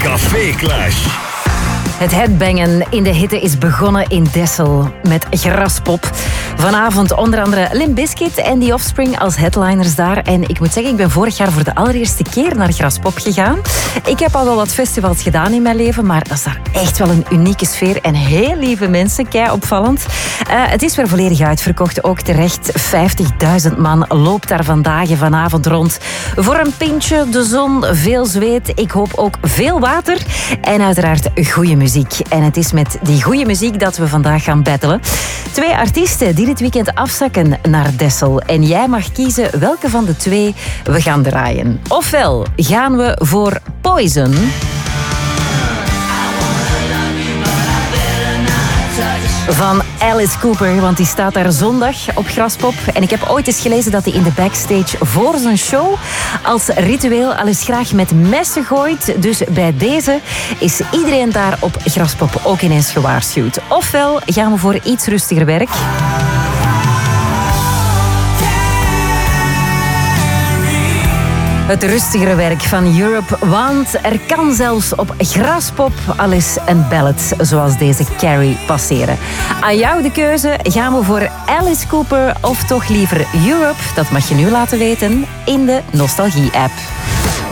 Café Clash. Het headbangen in de hitte is begonnen in Dessel met Graspop. Vanavond onder andere Limp Bizkit en The Offspring als headliners daar. En ik moet zeggen, ik ben vorig jaar voor de allereerste keer naar Graspop gegaan. Ik heb al wel wat festivals gedaan in mijn leven, maar dat is daar echt wel een unieke sfeer. En heel lieve mensen, kei opvallend. Het is weer volledig uitverkocht, ook terecht. 50.000 man loopt daar vandaag en vanavond rond. Voor een pintje, de zon, veel zweet. Ik hoop ook veel water. En uiteraard goede muziek. En het is met die goede muziek dat we vandaag gaan battelen. 2 artiesten die dit weekend afzakken naar Dessel. En jij mag kiezen welke van de 2 we gaan draaien. Ofwel gaan we voor Poison. Van Alice Cooper, want die staat daar zondag op Graspop. En ik heb ooit eens gelezen dat hij in de backstage voor zijn show als ritueel al eens graag met messen gooit. Dus bij deze is iedereen daar op Graspop ook ineens gewaarschuwd. Ofwel gaan we voor iets rustiger werk. Het rustigere werk van Europe, want er kan zelfs op Graspop al eens een ballad zoals deze Carrie passeren. Aan jou de keuze, gaan we voor Alice Cooper of toch liever Europe? Dat mag je nu laten weten in de Nostalgie-app.